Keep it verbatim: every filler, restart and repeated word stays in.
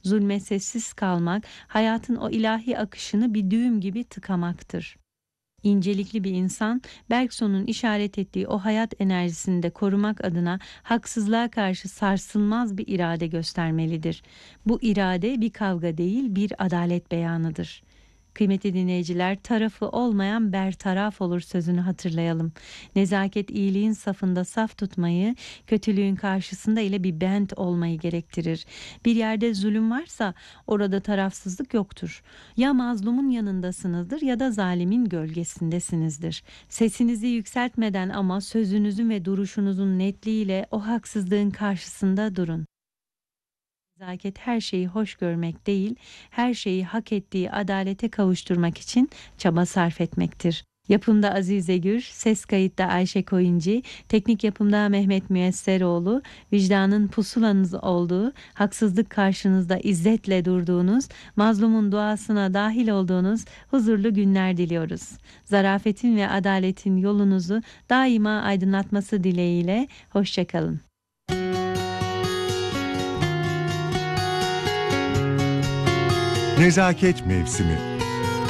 Zulme sessiz kalmak, hayatın o ilahi akışını bir düğüm gibi tıkamaktır. İncelikli bir insan, Bergson'un işaret ettiği o hayat enerjisini de korumak adına haksızlığa karşı sarsılmaz bir irade göstermelidir. Bu irade bir kavga değil, bir adalet beyanıdır. Kıymetli dinleyiciler, tarafı olmayan bertaraf olur sözünü hatırlayalım. Nezaket iyiliğin safında saf tutmayı, kötülüğün karşısında ile bir bent olmayı gerektirir. Bir yerde zulüm varsa orada tarafsızlık yoktur. Ya mazlumun yanındasınızdır ya da zalimin gölgesindesinizdir. Sesinizi yükseltmeden ama sözünüzün ve duruşunuzun netliğiyle o haksızlığın karşısında durun. Nezaket her şeyi hoş görmek değil, her şeyi hak ettiği adalete kavuşturmak için çaba sarf etmektir. Yapımda Azize Gür, ses kayıtta Ayşe Koyuncu, teknik yapımda Mehmet Müyesseroğlu, vicdanın pusulanız olduğu, haksızlık karşınızda izzetle durduğunuz, mazlumun duasına dahil olduğunuz huzurlu günler diliyoruz. Zarafetin ve adaletin yolunuzu daima aydınlatması dileğiyle, hoşçakalın. Nezaket mevsimi.